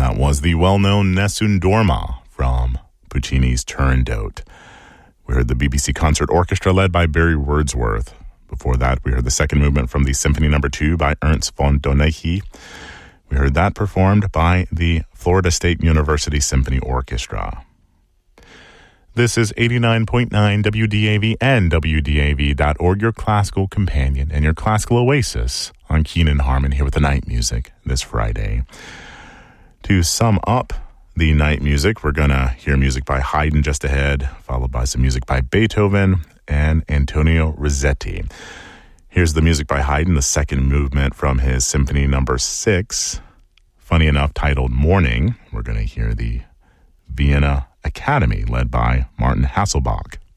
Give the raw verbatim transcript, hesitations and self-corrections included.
That was the well-known Nessun Dorma from Puccini's Turandot. We heard the B B C Concert Orchestra led by Barry Wordsworth. Before that, we heard the second movement from the Symphony Number Two by Ernst von Dohnanyi. We heard that performed by the Florida State University Symphony Orchestra. This is eighty-nine point nine W D A V and W D A V dot org, your classical companion and your classical oasis on Keenan Harmon here with the night music this Friday. To sum up the night music, we're going to hear music by Haydn just ahead, followed by some music by Beethoven and Antonio Rossetti. Here's the music by Haydn, the second movement from his Symphony Number Six, funny enough, titled Morning. We're going to hear the Vienna Academy led by Martin Hasselbach.